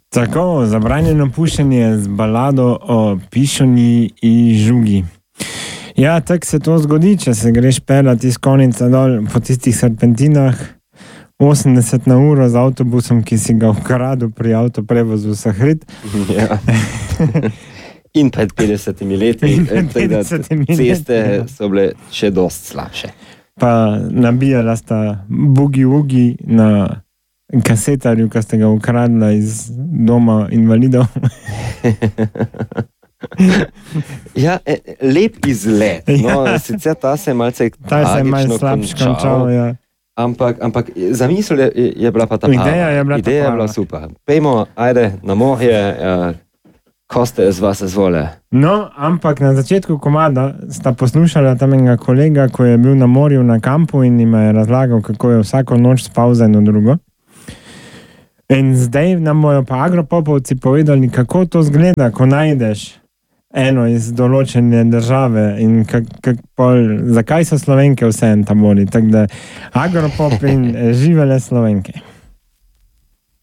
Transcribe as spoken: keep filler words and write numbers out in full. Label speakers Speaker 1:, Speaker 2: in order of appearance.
Speaker 1: Tako, zabranjeno pušenje z balado o pišoni in žugi. Ja, tako se to zgodi, če se greš pelati iz Konica dol po tistih serpentinah, osemdeset na uro z avtobusom, ki si ga ukradil pri avtoprevozu Sahrid.
Speaker 2: Ja. In pred petdesetimi leti,
Speaker 1: In pred petdesetimi
Speaker 2: ceste
Speaker 1: leti, ja.
Speaker 2: so bile še dost slabše.
Speaker 1: Pa nabijala sta bugi-wugi na kasetarju, ki ste ga ukradla iz doma invalidov.
Speaker 2: Ja, lep izlet. No,
Speaker 1: Ja.
Speaker 2: sicer ta se je malce
Speaker 1: Ta se je malo
Speaker 2: tragično
Speaker 1: slabš
Speaker 2: končal,
Speaker 1: končal, ja.
Speaker 2: ampak, ampak zamisel je, je bila pa ta prava.
Speaker 1: Ideja je bila ta
Speaker 2: Ideja je bila
Speaker 1: prava.
Speaker 2: super. Pejmo, ajde, na morje, uh, ko ste z vas izvole.
Speaker 1: No, ampak na začetku komada sta poslušala tam enega kolega, ko je bil na morju na kampu in jim je razlagal, kako je vsako noč spal za eno drugo. In zdaj nam bojo pa agropopovci povedali, kako to zgleda, ko najdeš eno iz določene države in kak, kak pol, zakaj so Slovenke vse en tam boli. Tako da agropop in živele Slovenke.